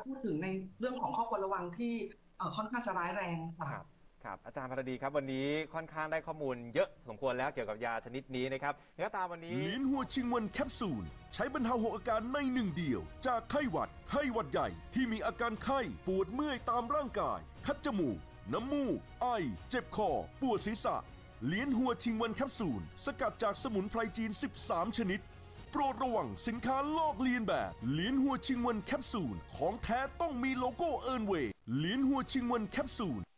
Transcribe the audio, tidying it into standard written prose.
พูดถึงในเรื่องของข้อควรระวังที่ค่อนข้างจะร้ายแรงค่ะครับอาจารย์ภารดีครับวันนี้ค่อนข้างได้ข้อมูลเยอะสมควรแล้วเกี่ยวกับยาชนิดนี้นะครับแล้วตามวันนี้ลิ้นหัวชิงวันแคปซูลใช้บรรเทา6อาการในหนึ่งเดียวจากไข้หวัดใหญ่ที่มีอาการไข้ปวดเมื่อยตามร่างกายคัดจมูกน้ำมูกไอเจ็บคอปวดศีรษะลิ้นหัวชิงวันแคปซูลสกัดจากสมุนไพรจีน13ชนิดโปรดระวังสินค้าลอกเลียนแบบลิ้นหัวชิงวันแคปซูลของแท้ต้องมีโลโก้เอิร์นเวย์ลิ้นหัวชิงวันแคปซูล